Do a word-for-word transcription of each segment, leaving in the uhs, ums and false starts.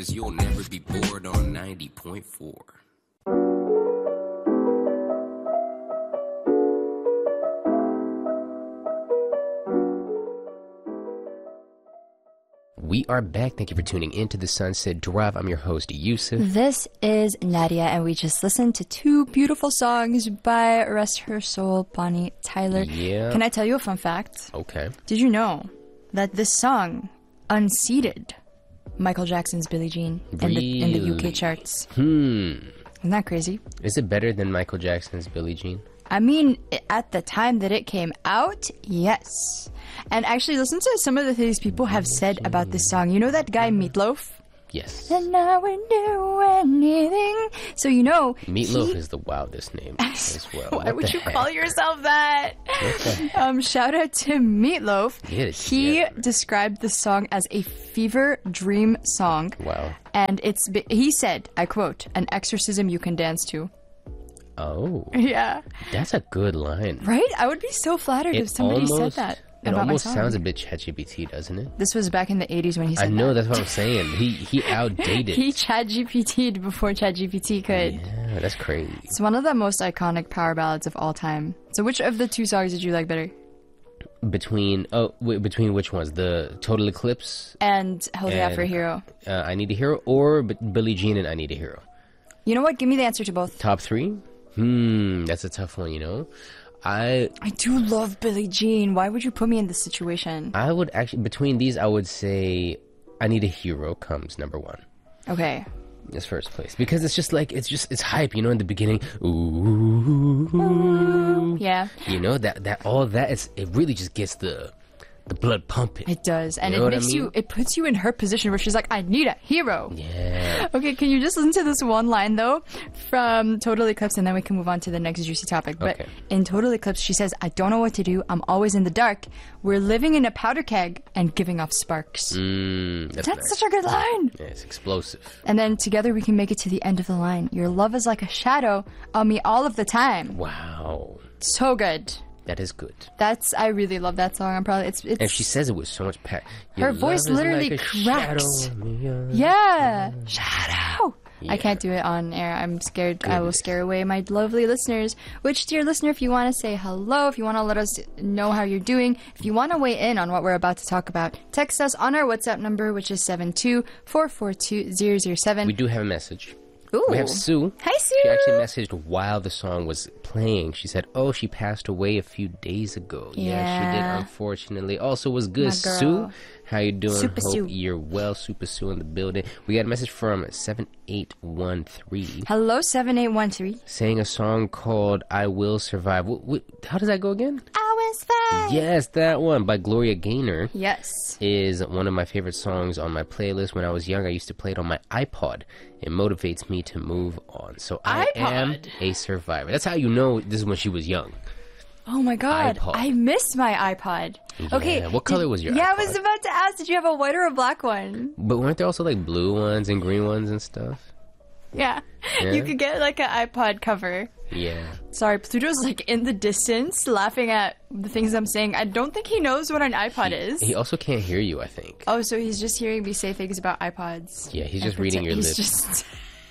cause you'll never be bored on ninety point four. We are back. Thank you for tuning in to the Sunset Drive. I'm your host, Yusuf. This is Nadia, and we just listened to two beautiful songs by Rest Her Soul, Bonnie Tyler. Yeah. Can I tell you a fun fact? Okay. Did you know that this song unseated Michael Jackson's Billie Jean in, the, in the U K charts? Hmm. Isn't that crazy? Is it better than Michael Jackson's Billie Jean? I mean, at the time that it came out, yes. And actually, listen to some of the things people have said about this song. You know that guy Meatloaf? Yes. And I would do anything. So you know, Meatloaf he... is the wildest name as well. Why What would the you heck? call yourself that? What the heck? Um, shout out to Meatloaf. Get it He together. described the song as a fever dream song. Wow. And it's be- he said, I quote, an exorcism you can dance to. Oh, Yeah. that's a good line. Right? I would be so flattered if somebody almost, said that It about almost my song. sounds a bit ChatGPT, doesn't it? This was back in the eighties when he said I know, that. that's what I'm saying. He he outdated. He ChatGPT'd before ChatGPT could. Yeah, that's crazy. It's one of the most iconic power ballads of all time. So which of the two songs did you like better? Between oh, wait, between which ones? The Total Eclipse, And Hell Yeah And- for Hero. uh, I Need a Hero, or B- Billie Jean and I Need a Hero? You know what? Give me the answer to both. Top three? Hmm, that's a tough one. You know, I I do love Billie Jean. Why would you put me in this situation? I would actually between these I would say I Need a Hero comes number one. Okay. It's first place because it's just like it's just it's hype, you know. In the beginning, ooh, Yeah, you know that that all that is it really just gets the the blood pumping. it does. And You know it what I makes mean? you, it puts you in her position where she's like, I need a hero. Yeah. Okay, can you just listen to this one line though from Total Eclipse and then we can move on to the next juicy topic. But Okay. in Total Eclipse, she says, I don't know what to do. I'm always in the dark. We're living in a powder keg and giving off sparks. Mm, that's That's nice. such a good line. Yeah, it's explosive. And then together we can make it to the end of the line. Your love is like a shadow on me all of the time. Wow, So good. that is good. That's, I really love that song. I'm probably, it's, it's, And she says it with so much passion. Her voice literally cracks. yeah. Shadow. Yeah. I can't do it on air. I'm scared I will scare away my lovely listeners. Which, dear listener, if you want to say hello, if you want to let us know how you're doing, if you want to weigh in on what we're about to talk about, text us on our WhatsApp number, which is seven two four four two zero zero seven. We do have a message. Ooh. We have Sue. Hi, Sue. She actually messaged while the song was playing. She said, oh, she passed away a few days ago. Yeah, she did, Yeah. unfortunately. Also was good. My girl. Sue, how you doing? Super Hope Sue. you're well. Super Sue in the building. We got a message from seven eight one three Hello, seven eight one three. saying a song called I Will Survive. What, what, how does that go again? I was fine. Yes, that one by Gloria Gaynor. Yes. Is one of my favorite songs on my playlist. When I was young, I used to play it on my iPod. It motivates me to move on. So I am iPod? a survivor. That's how you know this is when she was young. Oh my god, iPod. I missed my iPod. Okay. Yeah, what color did- was your Yeah, I iPod? was about to ask, did you have a white or a black one? But weren't there also like blue ones and green ones and stuff? Yeah. Yeah? You could get like an iPod cover. Yeah. Sorry, Pluto's like in the distance laughing at the things I'm saying. I don't think he knows what an iPod is. He also can't hear you, I think. Oh, so he's just hearing me say things about iPods. Yeah, he's And just reading your pretend- he's lips. just-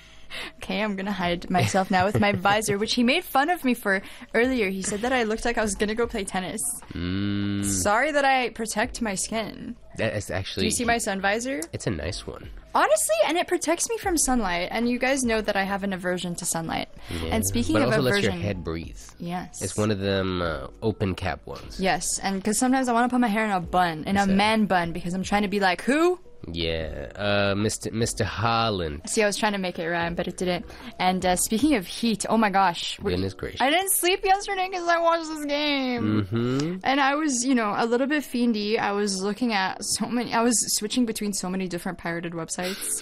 Okay, I'm gonna hide myself now with my visor, which he made fun of me for earlier. He said that I looked like I was gonna go play tennis. Mm, Sorry that I protect my skin. that is actually. Do you see my sun visor? It's a nice one. Honestly, and it protects me from sunlight. And you guys know that I have an aversion to sunlight. Yeah. And speaking but of also lets aversion, your head breathe. yes, It's one of them uh, open cap ones. yes, and because sometimes I want to put my hair in a bun, in a What's that? man bun, because I'm trying to be like who? Yeah, uh, Mister Mister Holland. See, I was trying to make it rhyme, but it didn't. And uh, speaking of heat, oh my gosh, we- Goodness gracious. I didn't sleep yesterday because I watched this game. Mm-hmm. And I was, you know, a little bit fiendy. I was looking at so many, I was switching between so many different pirated websites.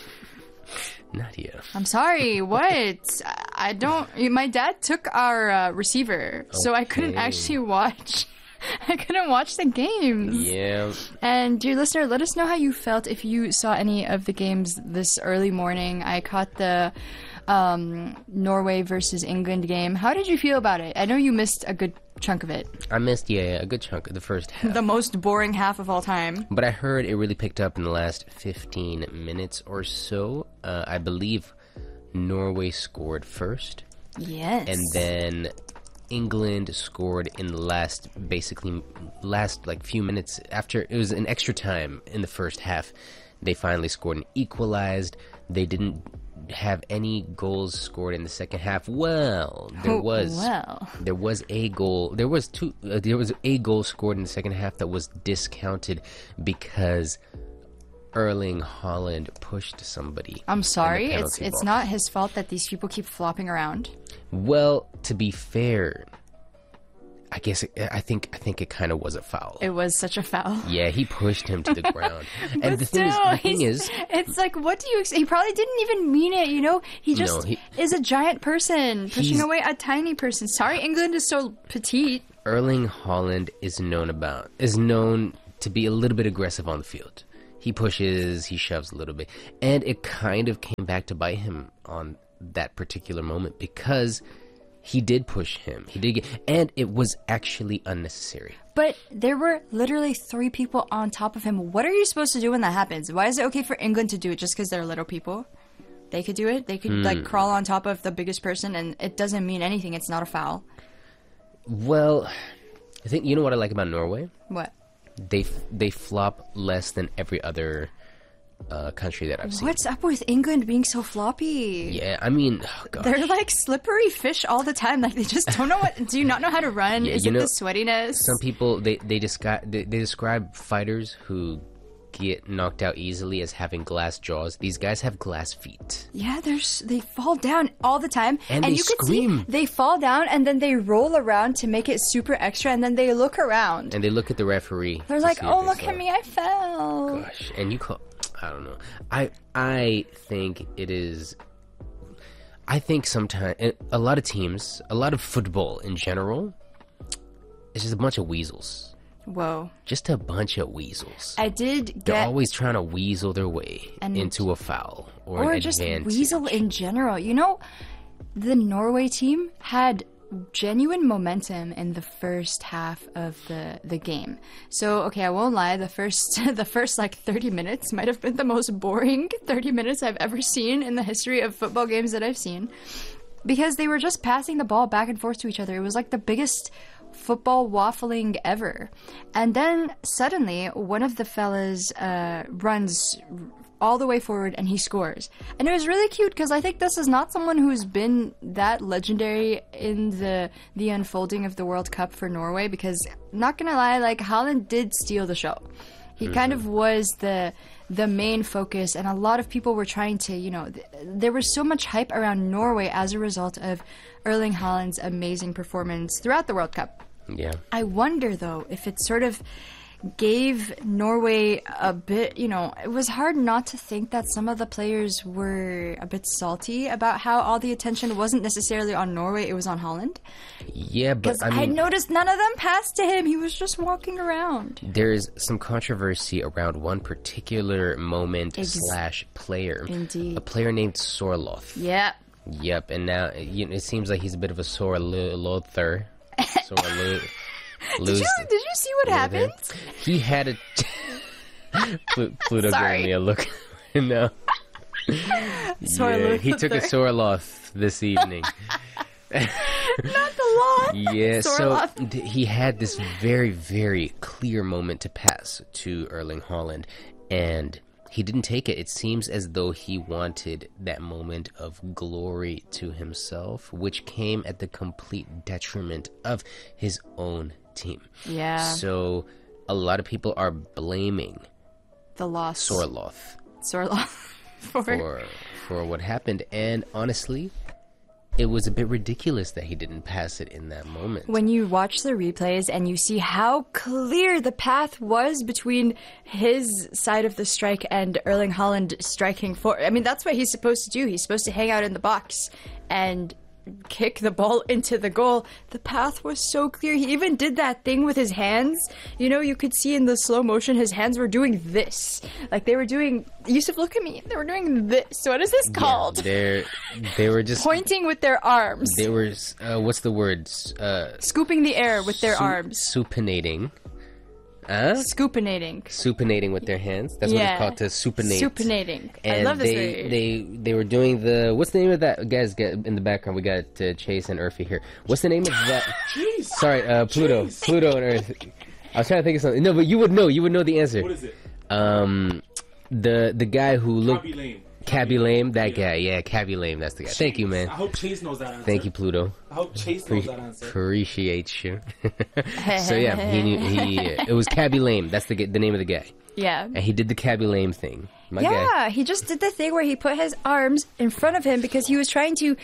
Nadia. I'm sorry, what? I- I don't, my dad took our uh, receiver, so I couldn't Okay. actually watch. I couldn't watch the games. Yeah. And dear listener, let us know how you felt if you saw any of the games this early morning. I caught the um, Norway versus England game. How did you feel about it? I know you missed a good chunk of it. I missed, yeah, yeah, a good chunk of the first half. The most boring half of all time. But I heard it really picked up in the last fifteen minutes or so. Uh, I believe Norway scored first. Yes. And then England scored in the last, basically, last like few minutes after. It was an extra time in the first half. They finally scored and equalized. They didn't have any goals scored in the second half. Well, there was well. there was a goal. There was two. Uh, there was a goal scored in the second half that was discounted because Erling Haaland pushed somebody. I'm sorry, in the it's penalty it's box. not his fault that these people keep flopping around. Well, to be fair, I guess it, I think I think it kind of was a foul. It was such a foul. Yeah, he pushed him to the ground. And But the thing is, still, the thing he's- is, it's like, what do you? Ex- he probably didn't even mean it. You know, he just No, he- is a giant person pushing He's- away a tiny person. Sorry, England is so petite. Erling Haaland is known about is known to be a little bit aggressive on the field. He pushes, he shoves a little bit, and it kind of came back to bite him on that particular moment because he did push him. He did get, and it was actually unnecessary. But there were literally three people on top of him. What are you supposed to do when that happens? Why is it okay for England to do it just because they're little people? They could do it. They could like crawl on top of the biggest person, and it doesn't mean anything. It's not a foul. Well, I think you know what I like about Norway. What? They f- they flop less than every other uh, country that I've seen. What's up with England being so floppy? Yeah, I mean, oh, gosh. They're like slippery fish all the time. Like they just don't know what. Do you not know how to run? Yeah, Is you it know, the sweatiness? Some people they they describe they, they describe fighters who get knocked out easily as having glass jaws. These guys have glass feet. Yeah, they're s- they fall down all the time, And they you could scream. see they fall down and then they roll around to make it super extra, and then they look around. And they look at the referee. They're to like, see if "Oh, they look saw at it." me, I fell." Gosh, and you call. I don't know. I I think it is. I think sometimes a lot of teams, a lot of football in general, it's just a bunch of weasels. Whoa! Just a bunch of weasels. I did They're get, always trying to weasel their way And- into a foul or, or an just advantage. weasel in general. You know, the Norway team had genuine momentum in the first half of the the game. So okay, I won't lie, the first the first like thirty minutes might have been the most boring thirty minutes I've ever seen in the history of football games that I've seen, because they were just passing the ball back and forth to each other. It was like the biggest football waffling ever. And then suddenly one of the fellas uh, runs all the way forward and he scores. And it was really cute because I think this is not someone who's been that legendary in the the unfolding of the World Cup for Norway, because not gonna lie, like Haaland did steal the show. He kind of was the the main focus, and a lot of people were trying to, you know, th- there was so much hype around Norway as a result of Erling Haaland's amazing performance throughout the World Cup. Yeah. I wonder, though, if it sort of gave Norway a bit, you know, it was hard not to think that some of the players were a bit salty about how all the attention wasn't necessarily on Norway, it was on Haaland. Yeah, but Because I I, mean, noticed none of them passed to him. He was just walking around. there's some controversy around one particular moment Ex- slash player. Indeed. A player named Sorloth. Yeah. Yep, and now you know, it seems like he's a bit of a sore lo- Lother. Sore lo- Did you, did you see what happened? He had a Plu- Pluto Sorry. giving me a look now. Sore Yeah, he took a Lother. Sorloth this evening. Not the law. Yeah, so Sorloth. th- he had this very, very clear moment to pass to Erling Haaland, and he didn't take it. It seems as though he wanted that moment of glory to himself, which came at the complete detriment of his own team. Yeah. So a lot of people are blaming The loss. Sorloth Sorloth. For, for for what happened, and honestly, it was a bit ridiculous that he didn't pass it in that moment. when you watch the replays and you see how clear the path was between his side of the strike and Erling Haaland striking for, I mean, that's what he's supposed to do. He's supposed to hang out in the box and kick the ball into the goal. The path was so clear. He even did that thing with his hands. You know, you could see in the slow motion his hands were doing this. Like they were doing, Yusuf, look at me. They were doing this. What is this called? Yeah, they're, they were just... Pointing with their arms. They were, uh, what's the word? Uh, Scooping the air with their su- arms. Supinating. Huh? Scoopinating. Supinating with their hands. That's Yeah. what it's called, to supinate. Supinating. And I love this they, word. they they were doing the, what's the name of that, guys, get in the background, we got uh, Chase and Urfi here. What's the name of that? Jeez. Sorry, uh, Pluto. Jeez. Pluto and Earth. I was trying to think of something. No, but you would know. You would know the answer. What is it? Um, the the guy who looked... Cabby Lame. Cabby Lame, that guy. Yeah, Cabby Lame, that's the guy. Thank you, man. I hope Chase knows that answer. Thank you, Pluto. I hope Chase knows that answer. Appreciate you. So yeah, he knew, he it was Cabby Lame. That's the g- the name of the guy, Yeah. and he did the Cabby Lame thing. My guy. Yeah, he just did the thing where he put his arms in front of him because he was trying to,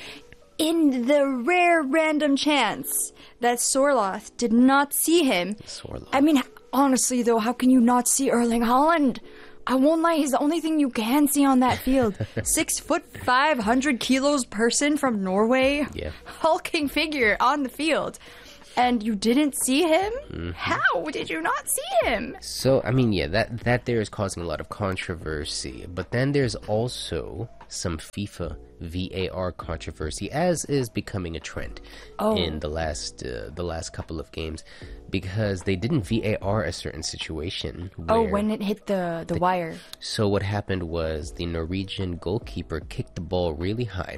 in the rare random chance that Sorloth did not see him. Sorloth. I mean, honestly though, how can you not see Erling Haaland? I won't lie, he's the only thing you can see on that field. Six foot five hundred kilos person from Norway. Yeah. Hulking figure on the field. And you didn't see him? Mm-hmm. How did you not see him? So I mean, yeah, that that there is causing a lot of controversy, but then there's also some FIFA V A R controversy, as is becoming a trend Oh. in the last uh, the last couple of games, because they didn't V A R a certain situation. Oh, where- when it hit the, the wire. So what happened was the Norwegian goalkeeper kicked the ball really high,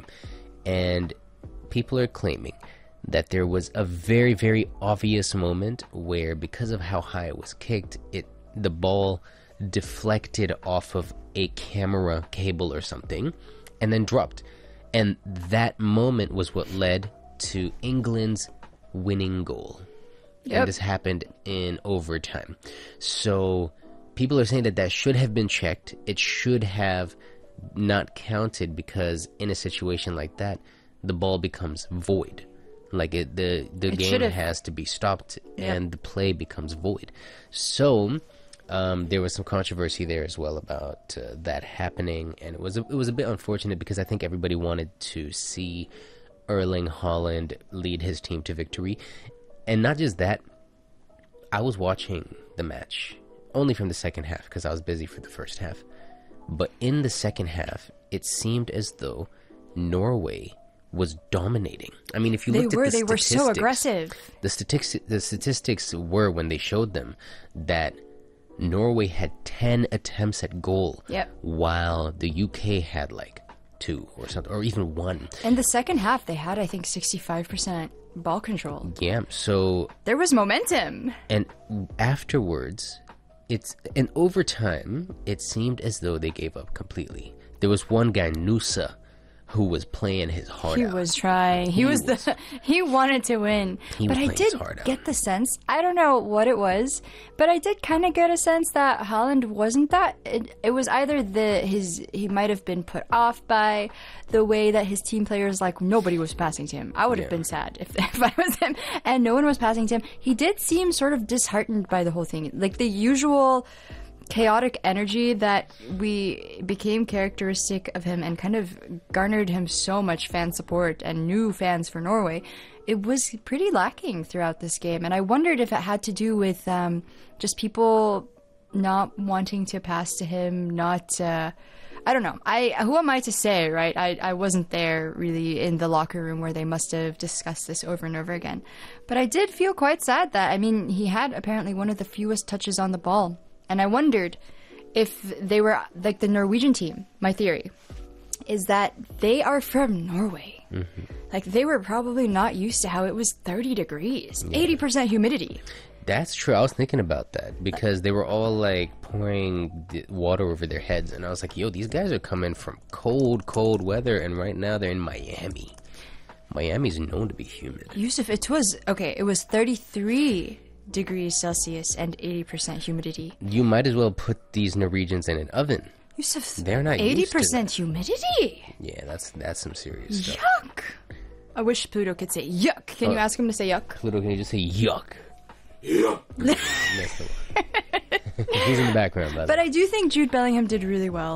and people are claiming that there was a very, very obvious moment where, because of how high it was kicked, it the ball deflected off of a camera cable or something and then dropped. And that moment was what led to England's winning goal. Yep. And this happened in overtime. So people are saying that that should have been checked. It should have not counted, because in a situation like that, the ball becomes void. Like it, the the It game should've- has to be stopped, Yep. and the play becomes void. So um, there was some controversy there as well about uh, that happening, and it was a, it was a bit unfortunate, because I think everybody wanted to see Erling Haaland lead his team to victory. And not just that, I was watching the match only from the second half because I was busy for the first half. But in the second half, it seemed as though Norway was dominating. I mean, if you They looked were, at the they were so statistics, aggressive. The statistics, the statistics were, when they showed them, that Norway had ten attempts at goal, Yep. while the U K had like two or something, or even one. In the second half, they had, I think, sixty-five percent ball control. Yeah, so There was momentum. and afterwards, it's in overtime, it seemed as though they gave up completely. There was one guy, Nusa, who was playing his heart He out. was trying. He, He was, was- the. He wanted to win. He was but I playing did his heart out. get the sense. I don't know what it was, but I did kind of get a sense that Haaland wasn't that. It, it was either the his he might have been put off by the way that his team players, like, nobody was passing to him. I would have Yeah. been sad if, if I was him and no one was passing to him. He did seem sort of disheartened by the whole thing, like the usual chaotic energy that we became characteristic of him and kind of garnered him so much fan support and new fans for Norway. It was pretty lacking throughout this game, and I wondered if it had to do with um, just people not wanting to pass to him, not. Uh, I don't know. I who am I to say, right? I, I wasn't there really in the locker room where they must have discussed this over and over again. But I did feel quite sad that, I mean, he had apparently one of the fewest touches on the ball. And I wondered if they were like the Norwegian team. My theory is that they are from Norway. Mm-hmm. Like, they were probably not used to how it was thirty degrees, eighty percent humidity. That's true. I was thinking about that because they were all like pouring the water over their heads, and I was like, "Yo, these guys are coming from cold, cold weather, and right now they're in Miami. Miami's known to be humid." Yusuf, it was, okay, it was thirty-three degrees Celsius and eighty percent humidity. You might as well put these Norwegians in an oven. Yusuf, They're not eighty used to percent humidity? Yeah, that's that's some serious stuff. Yuck! I wish Pluto could say yuck. Can you Oh. ask him to say yuck? Pluto, can you just say yuck? Yeah. Messed it up. He's in the background, by the But way. I do think Jude Bellingham did really well.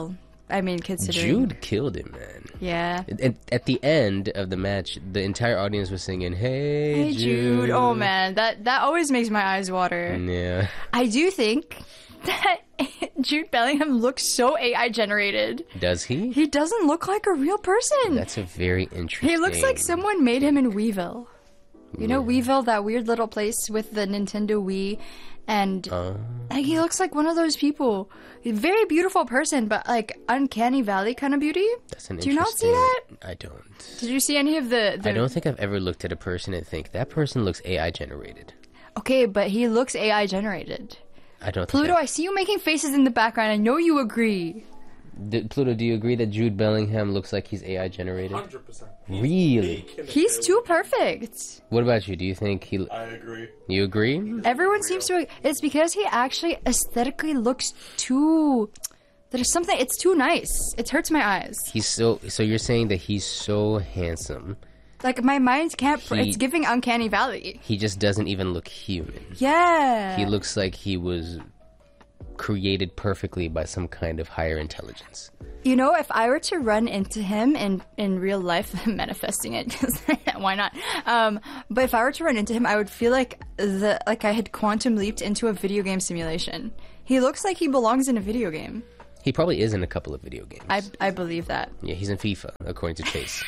I mean, considering Jude killed him, man. yeah. And at the end of the match, the entire audience was singing, "Hey, Hey Jude." Jude. Oh man, that that always makes my eyes water. Yeah. I do think that Jude Bellingham looks so A I generated. Does he? He doesn't look like a real person. That's a very interesting. He looks like someone made him in Weeville. You know Yeah. Weeville, that weird little place with the Nintendo Wii, and Oh. like, he looks like one of those people. He's a very beautiful person, but like uncanny valley kind of beauty. That's an Do you not see interesting- I don't. Did you see any of the? the... I don't think I've ever looked at a person and think that person looks A I generated. Okay, but he looks A I generated. I don't. Pluto, think I see you making faces in the background. I know you agree. I, D- Pluto, do you agree that Jude Bellingham looks like he's A I generated? Hundred percent. Really? He's too perfect. What about you? Do you think he? I agree. You agree? Everyone seems to. It's because he actually aesthetically looks too. There's something. It's too nice. It hurts my eyes. He's so. So you're saying that he's so handsome. Like my mind can't. Pr- He- it's giving uncanny valley. He just doesn't even look human. Yeah. He looks like he was created perfectly by some kind of higher intelligence. You know, if I were to run into him in, in real life, manifesting it, 'cause why not? Um, but if I were to run into him, I would feel like the like I had quantum leaped into a video game simulation. He looks like he belongs in a video game. He probably is in a couple of video games. I I believe that. Yeah, he's in FIFA, according to Chase.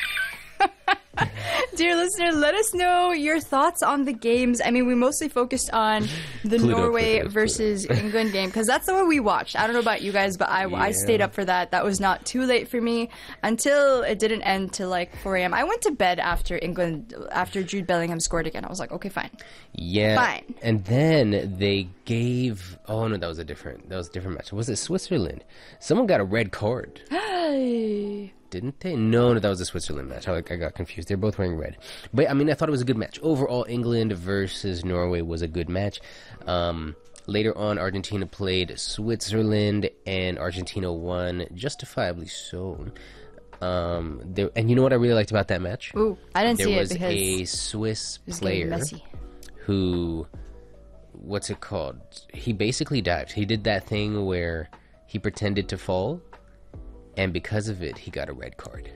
Dear listener, let us know your thoughts on the games. I mean, we mostly focused on the Pluto, Norway Pluto, versus England game because that's the one we watched. I don't know about you guys, but I, I Yeah. stayed up for that. That was not too late for me until it didn't end till like four a.m. I went to bed after England, after Jude Bellingham scored again. I was like, okay, fine. Yeah. Fine. And then they gave. Oh no, that was a different. That was a different match. Was it Switzerland? Someone got a red card, Hey. didn't they? No, no, that was a Switzerland match. I, I got confused. They're both wearing red. But I mean, I thought it was a good match overall. England versus Norway was a good match. Um, later on, Argentina played Switzerland, and Argentina won, justifiably so. Um, there, and you know what I really liked about that match? Ooh, I didn't There see it was because a Swiss it was getting player messy. who, what's it called? He basically dived. He did that thing where he pretended to fall, and because of it, he got a red card.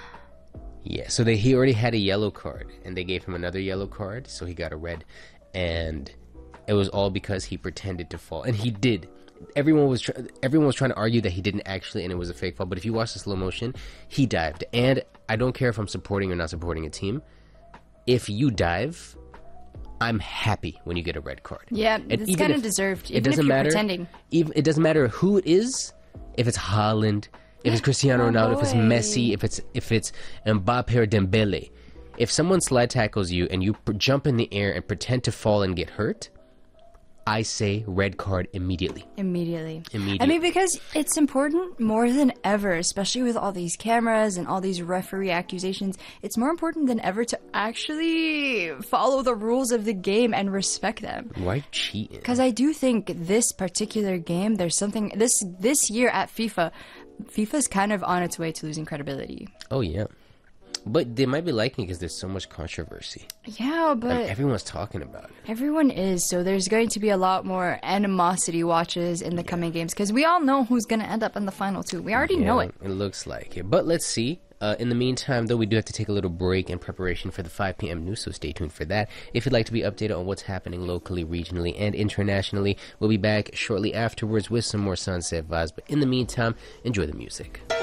Yeah, so they, he already had a yellow card, and they gave him another yellow card, so he got a red, and it was all because he pretended to fall, and he did. Everyone was tr- everyone was trying to argue that he didn't actually, and it was a fake fall. But if you watch the slow motion, he dived, and I don't care if I'm supporting or not supporting a team. If you dive, I'm happy when you get a red card. Yeah, And it's even kind of if- deserved. It Even if doesn't you're matter. pretending. Even it doesn't matter who it is. If it's Haaland, if it's Cristiano Oh, Ronaldo, if it's boy. Messi, if it's if it's Mbappe or Dembele, if someone slide tackles you and you pr- jump in the air and pretend to fall and get hurt, I say red card immediately. Immediately. Immediately. I mean, because it's important more than ever, especially with all these cameras and all these referee accusations. It's more important than ever to actually follow the rules of the game and respect them. Why cheating? Because I do think this particular game, there's something this this year at FIFA, FIFA's kind of on its way to losing credibility. Oh yeah, but they might be liking it because there's so much controversy. Yeah, but And everyone's talking about it. everyone is, so there's going to be a lot more animosity watches in the coming games because we all know who's going to end up in the final two. We already know Yeah, it. It looks like it. But let's see. Uh, in the meantime, though, we do have to take a little break in preparation for the five p.m. news, so stay tuned for that. If you'd like to be updated on what's happening locally, regionally, and internationally, we'll be back shortly afterwards with some more Sunset vibes. But in the meantime, enjoy the music.